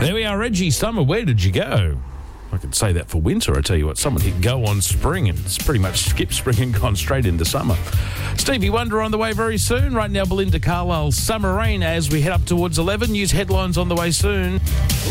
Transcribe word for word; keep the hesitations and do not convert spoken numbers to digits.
There we are, Reggie Summer. Where did you go? I could say that for winter. I tell you what, someone hit go on spring and it's pretty much skipped spring and gone straight into summer. Stevie Wonder on the way very soon. Right now, Belinda Carlisle's Summer Rain as we head up towards eleven. News headlines on the way soon.